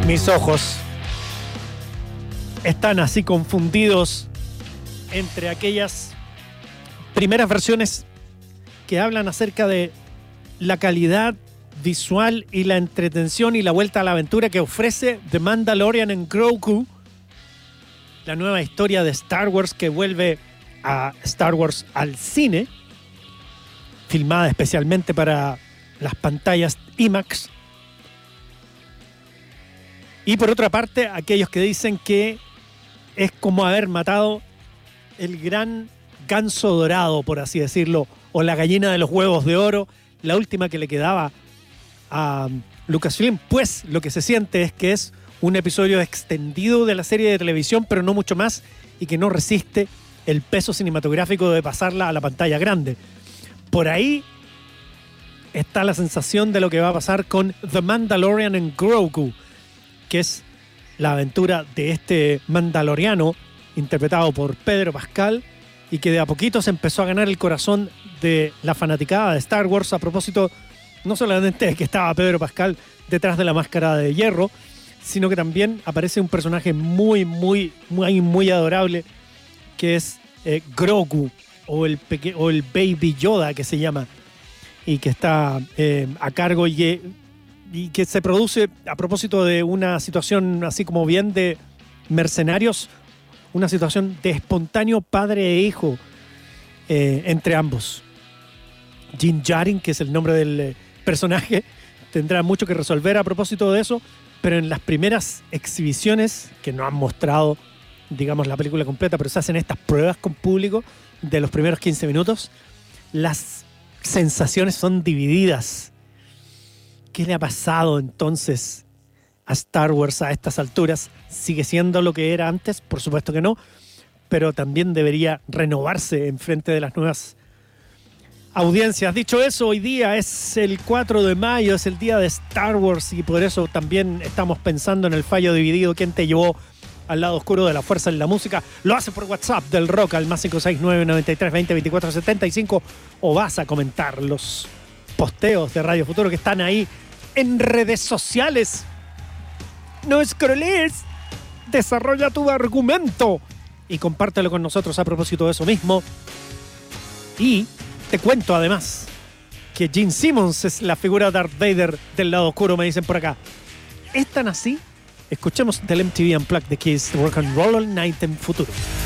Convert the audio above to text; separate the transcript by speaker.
Speaker 1: Mis ojos están así confundidos entre aquellas primeras versiones que hablan acerca de la calidad visual y la entretención y la vuelta a la aventura que ofrece The Mandalorian en Grogu, la nueva historia de Star Wars que vuelve a Star Wars al cine, filmada especialmente para las pantallas IMAX. Y por otra parte, aquellos que dicen que es como haber matado el gran ganso dorado, por así decirlo, o la gallina de los huevos de oro, la última que le quedaba a Lucasfilm. Pues lo que se siente es que es un episodio extendido de la serie de televisión, pero no mucho más, y que no resiste el peso cinematográfico de pasarla a la pantalla grande. Por ahí está la sensación de lo que va a pasar con The Mandalorian en Grogu, que es la aventura de este mandaloriano interpretado por Pedro Pascal y que de a poquito se empezó a ganar el corazón de la fanaticada de Star Wars, a propósito no solamente de que estaba Pedro Pascal detrás de la máscara de hierro, sino que también aparece un personaje muy adorable, que es Grogu, o el Baby Yoda, que se llama, y que está a cargo y que se produce a propósito de una situación así como bien de mercenarios, una situación de espontáneo padre e hijo entre ambos. Din Djarin, que es el nombre del personaje, tendrá mucho que resolver a propósito de eso, pero en las primeras exhibiciones, que no han mostrado, digamos, la película completa, pero se hacen estas pruebas con público de los primeros 15 minutos, las sensaciones son divididas. ¿Qué le ha pasado entonces a Star Wars a estas alturas? ¿Sigue siendo lo que era antes? Por supuesto que no, pero también debería renovarse en frente de las nuevas audiencias. Dicho eso, hoy día es el 4 de mayo, es el día de Star Wars, y por eso también estamos pensando en el fallo dividido. ¿Quién te llevó al lado oscuro de la fuerza en la música? Lo hace por WhatsApp del Rock al más 569 93 20 24 75, o vas a comentar los posteos de Radio Futuro que están ahí en redes sociales. No escrolees, desarrolla tu argumento y compártelo con nosotros a propósito de eso mismo. Y te cuento además que Gene Simmons es la figura Darth Vader del lado oscuro, me dicen por acá. ¿Es tan así? Escuchemos del MTV Unplugged de Kiss Rock and Roll All Night en Futuro.